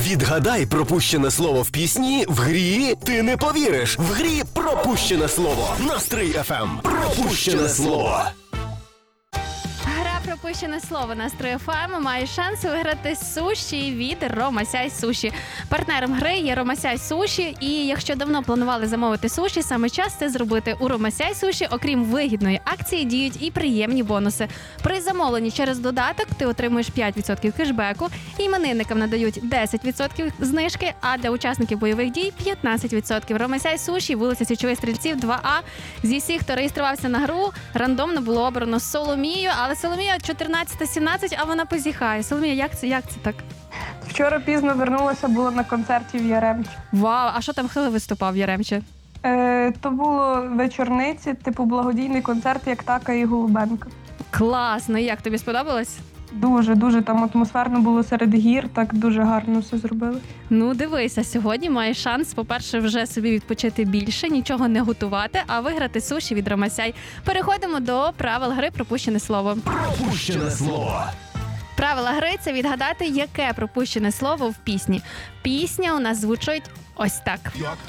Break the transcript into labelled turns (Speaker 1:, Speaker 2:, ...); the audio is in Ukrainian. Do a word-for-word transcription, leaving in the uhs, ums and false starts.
Speaker 1: Відгадай пропущене слово в пісні в грі «Ти не повіриш». В грі «Пропущене слово». Настрій еф ем. Пропущене слово.
Speaker 2: Гра «Пропущене слово» на Настрій еф ем має шанс виграти суші від Ромасяй Суші. Партнером гри є Ромасяй Суші, і якщо давно планували замовити суші, саме час це зробити у Ромасяй Суші. Окрім вигідної акції, діють і приємні бонуси. При замовленні через додаток ти отримуєш п'ять відсотків кешбеку, іменинникам надають десять відсотків знижки, а для учасників бойових дій – п'ятнадцять відсотків. Ромасяй Суші, вулиця Січових Стрільців, два А. Зі всіх, хто реєструвався на гру, рандомно було обрано Соломію, але Соломія чотирнадцята сімнадцять, а вона позіхає. Соломія, як це, як це так?
Speaker 3: Вчора пізно вернулася, була на концерті в Яремчі.
Speaker 2: Вау, а що там, хто виступав в Яремчі?
Speaker 3: Е, то було вечорниці, типу благодійний концерт, як Така і Голубенка.
Speaker 2: Класно, і як тобі сподобалось?
Speaker 3: Дуже, дуже там атмосферно було серед гір, так дуже гарно все зробили.
Speaker 2: Ну, дивися, сьогодні маєш шанс, по-перше, вже собі відпочити більше, нічого не готувати, а виграти суші від Ромасяй. Переходимо до правил гри «Пропущене слово».
Speaker 1: Пропущене слово.
Speaker 2: Правила гри – це відгадати, яке пропущене слово в пісні. Пісня у нас звучить ось так.
Speaker 1: Як